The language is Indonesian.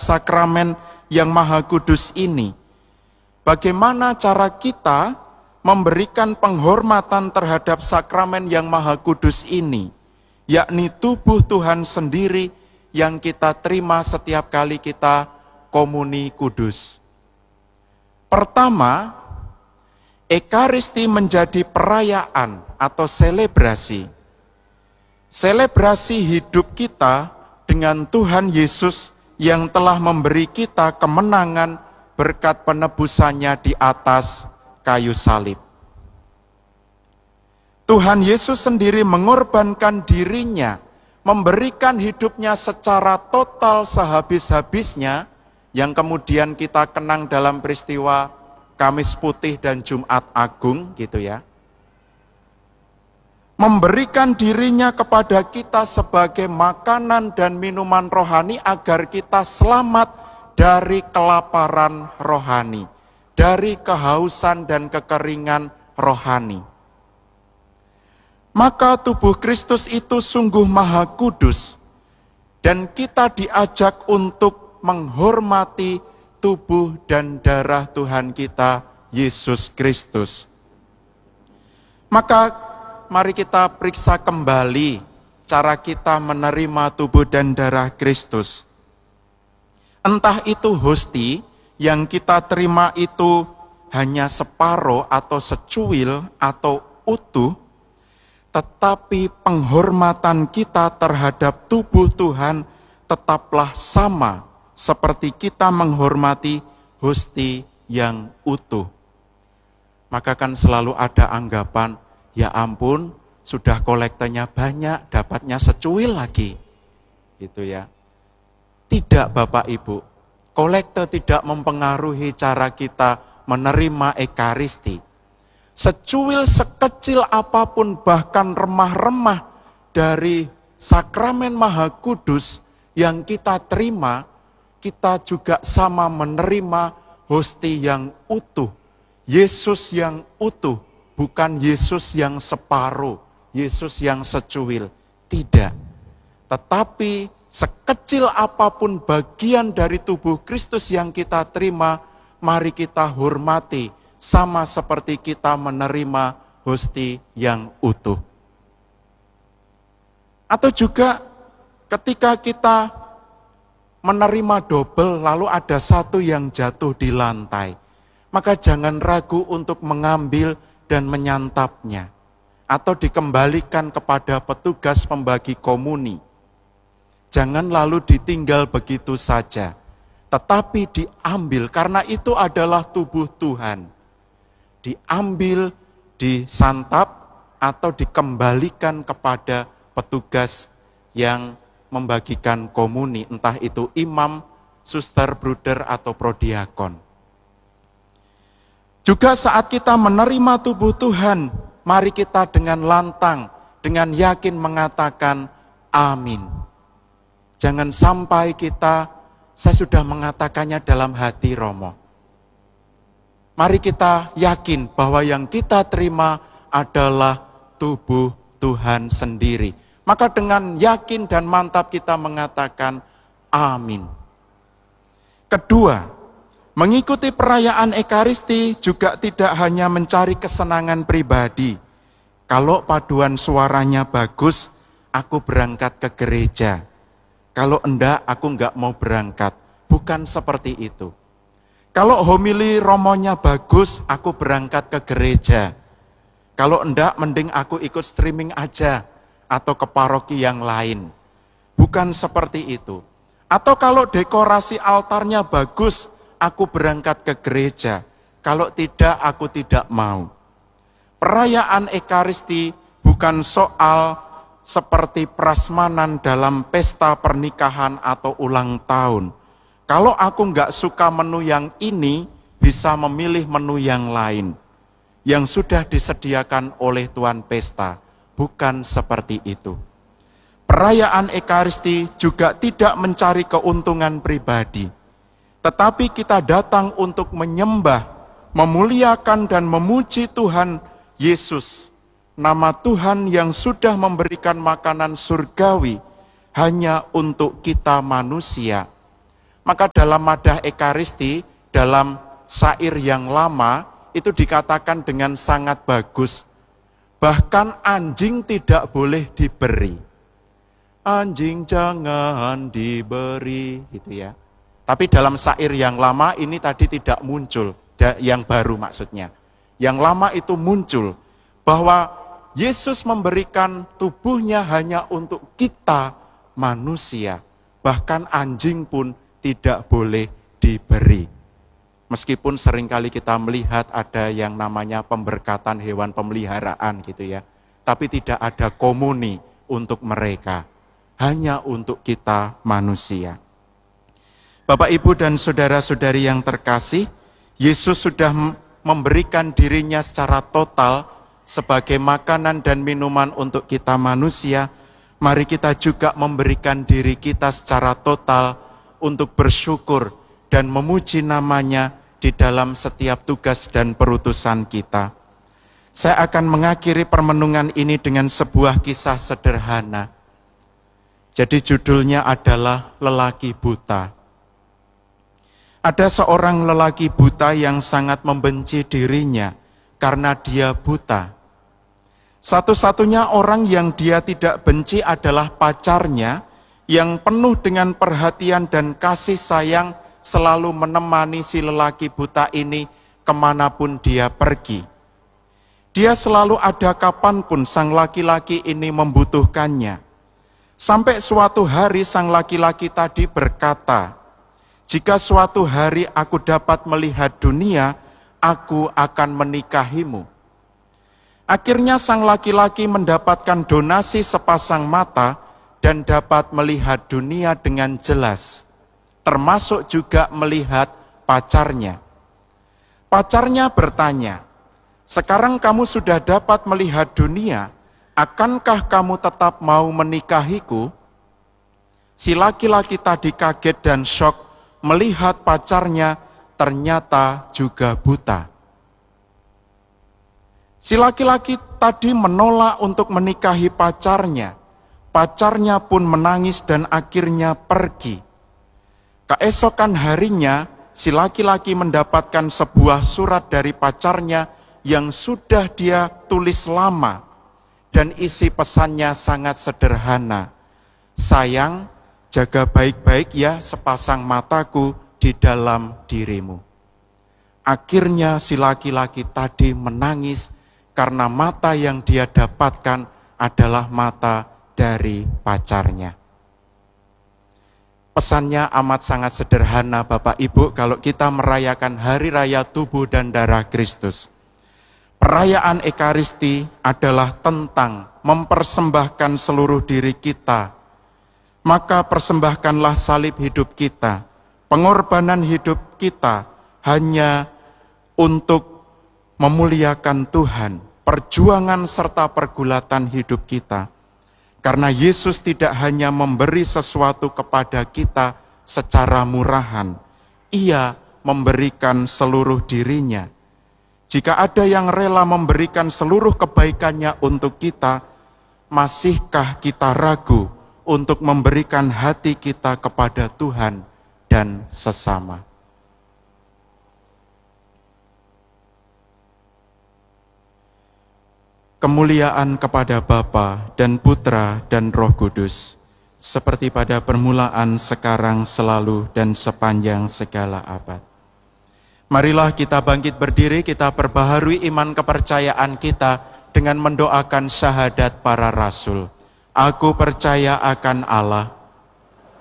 sakramen yang Maha Kudus ini, bagaimana cara kita memberikan penghormatan terhadap sakramen yang Maha Kudus ini, yakni tubuh Tuhan sendiri yang kita terima setiap kali kita komuni kudus. Pertama, Ekaristi menjadi perayaan atau selebrasi. Selebrasi hidup kita dengan Tuhan Yesus yang telah memberi kita kemenangan berkat penebusannya di atas kayu salib. Tuhan Yesus sendiri mengorbankan dirinya, memberikan hidupnya secara total sehabis-habisnya, yang kemudian kita kenang dalam peristiwa Kamis Putih dan Jumat Agung, gitu ya. Memberikan dirinya kepada kita sebagai makanan dan minuman rohani agar kita selamat dari kelaparan rohani, dari kehausan dan kekeringan rohani. Maka tubuh Kristus itu sungguh maha kudus, dan kita diajak untuk menghormati tubuh dan darah Tuhan kita, Yesus Kristus. Maka mari kita periksa kembali cara kita menerima tubuh dan darah Kristus. Entah itu hosti yang kita terima itu hanya separuh atau secuil atau utuh, tetapi penghormatan kita terhadap tubuh Tuhan tetaplah sama seperti kita menghormati hosti yang utuh. Maka kan selalu ada anggapan, ya ampun, sudah kolektenya banyak, dapatnya secuil lagi. Gitu ya. Tidak Bapak Ibu, kolekte tidak mempengaruhi cara kita menerima Ekaristi. Secuil sekecil apapun, bahkan remah-remah dari sakramen Maha Kudus yang kita terima, kita juga sama menerima hosti yang utuh, Yesus yang utuh, bukan Yesus yang separuh, Yesus yang secuil, tidak. Tetapi sekecil apapun bagian dari tubuh Kristus yang kita terima, mari kita hormati, sama seperti kita menerima hosti yang utuh. Atau juga ketika kita menerima dobel, lalu ada satu yang jatuh di lantai, maka jangan ragu untuk mengambil dan menyantapnya, atau dikembalikan kepada petugas pembagi komuni. Jangan lalu ditinggal begitu saja, tetapi diambil, karena itu adalah tubuh Tuhan. Diambil, disantap, atau dikembalikan kepada petugas yang membagikan komuni, entah itu imam, suster, bruder, atau prodiakon. Juga saat kita menerima tubuh Tuhan, mari kita dengan lantang, dengan yakin mengatakan amin. Jangan sampai saya sudah mengatakannya dalam hati Romo. Mari kita yakin bahwa yang kita terima adalah tubuh Tuhan sendiri. Maka dengan yakin dan mantap kita mengatakan amin. Kedua, mengikuti perayaan Ekaristi juga tidak hanya mencari kesenangan pribadi. Kalau paduan suaranya bagus, aku berangkat ke gereja. Kalau enggak, aku enggak mau berangkat. Bukan seperti itu. Kalau homili romonya bagus, aku berangkat ke gereja. Kalau enggak, mending aku ikut streaming aja. Atau ke paroki yang lain. Bukan seperti itu. Atau kalau dekorasi altarnya bagus, aku berangkat ke gereja. Kalau tidak, aku tidak mau. Perayaan Ekaristi bukan soal seperti prasmanan dalam pesta pernikahan atau ulang tahun. Kalau aku nggak suka menu yang ini, bisa memilih menu yang lain. Yang sudah disediakan oleh tuan pesta. Bukan seperti itu. Perayaan Ekaristi juga tidak mencari keuntungan pribadi, tetapi kita datang untuk menyembah, memuliakan dan memuji Tuhan Yesus, nama Tuhan yang sudah memberikan makanan surgawi hanya untuk kita manusia. Maka dalam madah Ekaristi, dalam syair yang lama, itu dikatakan dengan sangat bagus. Bahkan anjing tidak boleh diberi. Anjing jangan diberi, gitu ya. Tapi dalam syair yang lama ini tadi tidak muncul, yang baru maksudnya. Yang lama itu muncul, bahwa Yesus memberikan tubuhnya hanya untuk kita manusia. Bahkan anjing pun tidak boleh diberi. Meskipun seringkali kita melihat ada yang namanya pemberkatan hewan pemeliharaan gitu ya. Tapi tidak ada komuni untuk mereka. Hanya untuk kita manusia. Bapak, Ibu, dan saudara-saudari yang terkasih, Yesus sudah memberikan dirinya secara total sebagai makanan dan minuman untuk kita manusia. Mari kita juga memberikan diri kita secara total untuk bersyukur dan memuji namanya di dalam setiap tugas dan perutusan kita. Saya akan mengakhiri permenungan ini dengan sebuah kisah sederhana. Jadi judulnya adalah Lelaki Buta. Ada seorang lelaki buta yang sangat membenci dirinya karena dia buta. Satu-satunya orang yang dia tidak benci adalah pacarnya yang penuh dengan perhatian dan kasih sayang selalu menemani si lelaki buta ini kemanapun dia pergi. Dia selalu ada kapanpun sang laki-laki ini membutuhkannya. Sampai suatu hari sang laki-laki tadi berkata, "Jika suatu hari aku dapat melihat dunia, aku akan menikahimu." Akhirnya sang laki-laki mendapatkan donasi sepasang mata dan dapat melihat dunia dengan jelas, termasuk juga melihat pacarnya. Pacarnya bertanya, "Sekarang kamu sudah dapat melihat dunia, akankah kamu tetap mau menikahiku?" Si laki-laki tadi kaget dan syok melihat pacarnya ternyata juga buta. Si laki-laki tadi menolak untuk menikahi pacarnya. Pacarnya pun menangis dan akhirnya pergi. Keesokan harinya, si laki-laki mendapatkan sebuah surat dari pacarnya yang sudah dia tulis lama. Dan isi pesannya sangat sederhana. "Sayang, jaga baik-baik ya sepasang mataku di dalam dirimu." Akhirnya si laki-laki tadi menangis karena mata yang dia dapatkan adalah mata dari pacarnya. Pesannya amat sangat sederhana, Bapak Ibu, kalau kita merayakan Hari Raya Tubuh dan Darah Kristus. Perayaan Ekaristi adalah tentang mempersembahkan seluruh diri kita. Maka persembahkanlah salib hidup kita, pengorbanan hidup kita hanya untuk memuliakan Tuhan, perjuangan serta pergulatan hidup kita. Karena Yesus tidak hanya memberi sesuatu kepada kita secara murahan, Ia memberikan seluruh dirinya. Jika ada yang rela memberikan seluruh kebaikannya untuk kita, masihkah kita ragu untuk memberikan hati kita kepada Tuhan dan sesama? Kemuliaan kepada Bapa dan Putra dan Roh Kudus, seperti pada permulaan, sekarang, selalu, dan sepanjang segala abad. Marilah kita bangkit berdiri, kita perbaharui iman kepercayaan kita dengan mendoakan syahadat para rasul. Aku percaya akan Allah,